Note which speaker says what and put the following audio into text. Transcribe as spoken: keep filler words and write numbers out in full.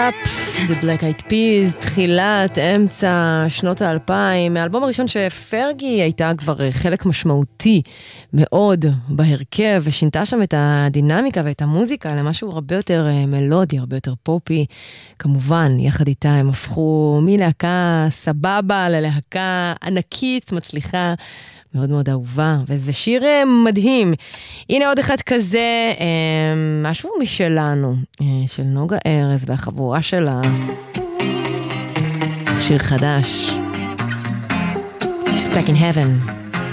Speaker 1: Up, The Black Eyed Peas, תחילת, אמצע, שנות האלפיים, מהאלבום הראשון שפרגי הייתה כבר חלק משמעותי מאוד בהרכב, ושינתה שם את הדינמיקה ואת המוזיקה למשהו הרבה יותר מלודי, הרבה יותר פופי. כמובן, יחד איתה הם הפכו מלהקה סבבה ללהקה ענקית, מצליחה, מאוד מאוד אהובה, וזה שיר מדהים. הנה עוד אחד כזה, משהו משלנו, של נוגה ארז והחבורה שלה. שיר חדש, Stuck in Heaven.